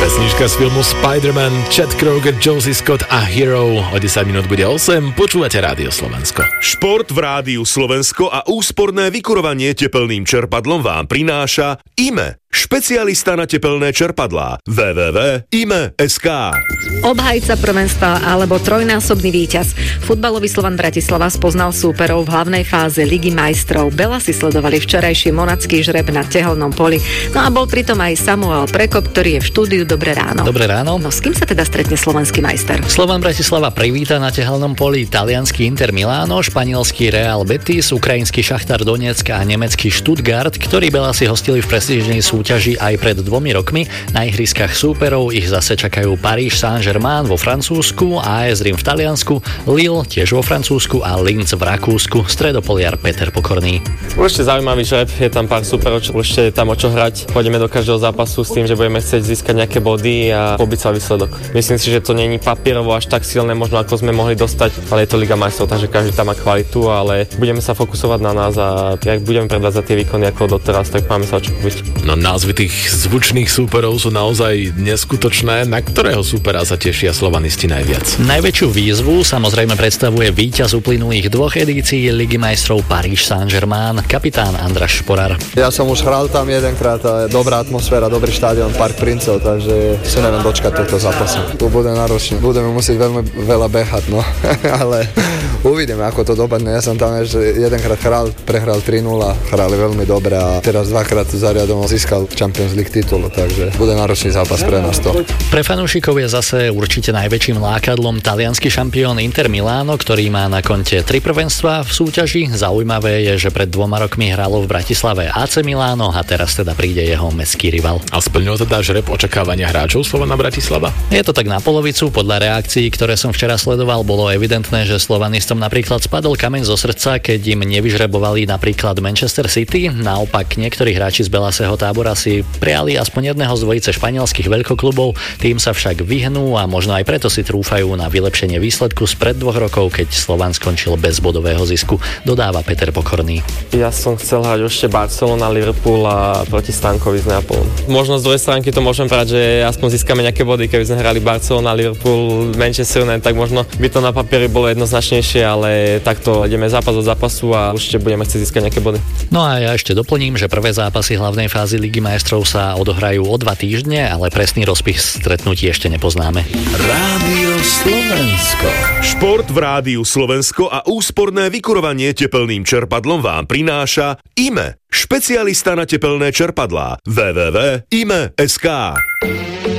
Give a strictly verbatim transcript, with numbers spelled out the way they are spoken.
Pesnička z filmu Spider-Man, Chad Kroger, Josie Scott a Hero. O desať minút bude osem. Počúvate Rádio Slovensko. Šport v Rádiu Slovensko a úsporné vykurovanie tepelným čerpadlom vám prináša í em é. Špecialista na tepelné čerpadlá. w w w bodka i m e bodka es ká. Obhajca prvenstva alebo trojnásobný víťaz. Futbalový Slovan Bratislava spoznal súperov v hlavnej fáze Ligy majstrov. Bela si sledovali včerajší monacký žreb na tehelnom poli. No a bol pritom aj Samuel Prekop, ktorý je v štúdiu. Dobré ráno. Dobré ráno. No s kým sa teda stretne slovenský majster? Slovan Bratislava privíta na tehelnom poli taliansky Inter Miláno, španielský Real Betis, ukrajinský Šachtar Donetsk a nemecký Stuttgart, ktorí Bela si hostili v prestížnej súťaži aj pred dvomi rokmi. Na ihriskách súperov ich zase čakajú Paríž Saint-Germain vo Francúzsku, á es Rím v Taliansku, Lille tiež vo Francúzsku a Linz v Rakúsku. Stredopoliar Peter Pokorný. Určite zaujímavý žreb, je tam pár súperov, určite je tam o čo hrať. Pôjdeme do každého zápasu s tým, že budeme chcieť získať nejaké body a pobiť sa výsledok. Myslím si, že to není papierovo až tak silné, možno ako sme mohli dostať, ale je to Liga majstrov, takže každý tam má kvalitu, ale budeme sa fokusovať na nás a ak budeme predvádzať tie výkony ako doteraz, tak máme sa o čo pobiť. No názvy tých zvučných súperov sú naozaj neskutočné. Na ktorého súpera sa tešia slovanisti najviac? Najväčšiu výzvu samozrejme predstavuje víťaz uplynulých dvoch edícií Ligy majstrov Paríž Saint-Germain, kapitán Andráš Šporar. Ja som už hral tam jedenkrát a dobrá atmosféra, dobrý štádion, Park Princov, takže si neviem dočkať tohto zápasu. Tu bude náročné, budeme musieť veľmi veľa behať, no, ale uvidíme, ako to dopadne. Ja som tam ešte jedenkrát hral, prehral tri nula, hrali veľmi dobre a teraz dvakrát za riadom získal Champions League titul, takže bude náročný zápas pre nás to. Pre fanúšikov je zase určite najväčším lákadlom taliansky šampión Inter Miláno, ktorý má na konte tri prvenstvá v súťaži. Zaujímavé je, že pred dvoma rokmi hralo v Bratislave á cé Miláno a teraz teda príde jeho mestský rival. A splnil teda žreb očakávania hráčov Slovana Bratislava? Je to tak na polovicu. Podľa reakcií, ktoré som včera sledoval, bolo evidentné, že slovanistom napríklad spadol kameň zo srdca, keď im nevyžrebovali napríklad Manchester City. Naopak niektorí hráči z Belasého tábora si prijali aspoň jedného z dvojice španielských veľkoklubov, tým sa však vyhnú a možno aj preto si trúfajú na vylepšenie výsledku spred dvoch rokov, keď Slovan skončil bez bodového zisku, dodáva Peter Pokorný. Ja som chcel hrať ešte Barcelona, Liverpool a proti Stankovi z Neapolu. Možno z druhej stránky to môžem povedať, že aspoň získame nejaké body, keby sme hrali Barcelona, Liverpool, Manchester United, tak možno by to na papieri bolo jednoznačnejšie, ale takto ideme zápas od zápasu a určite budeme chcieť získať nejaké body. No a ja ešte doplním, že prvé zápasy hlavnej fázy Ligy majstrov sa odohrajú o dva týždne, ale presný rozpis stretnutí ešte nepoznáme. Rádio Slovensko. Šport v Rádiu Slovensko a úsporné vykurovanie tepelným čerpadlom vám prináša í em é. Špecialista na tepelné čerpadlá. w w w bodka i m e bodka es ká.